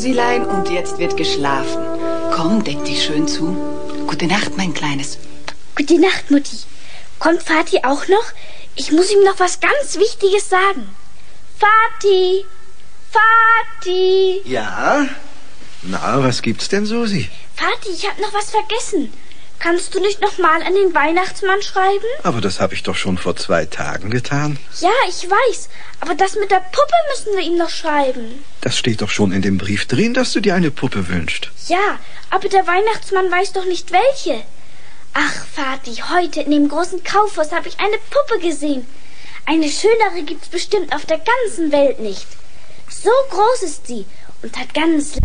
Silein, und jetzt wird geschlafen. Komm, deck dich schön zu. Gute Nacht, mein Kleines. Gute Nacht, Mutti. Kommt Vati auch noch? Ich muss ihm noch was ganz Wichtiges sagen. Vati! Vati! Ja? Na, was gibt's denn, Susi? Vati, ich hab noch was vergessen. Kannst du nicht noch mal an den Weihnachtsmann schreiben? Aber das habe ich doch schon vor 2 Tagen getan. Ja, ich weiß. Aber das mit der Puppe müssen wir ihm noch schreiben. Das steht doch schon in dem Brief drin, dass du dir eine Puppe wünschst. Ja, aber der Weihnachtsmann weiß doch nicht welche. Ach, Vati, heute in dem großen Kaufhaus habe ich eine Puppe gesehen. Eine schönere gibt's bestimmt auf der ganzen Welt nicht. So groß ist sie und hat ganz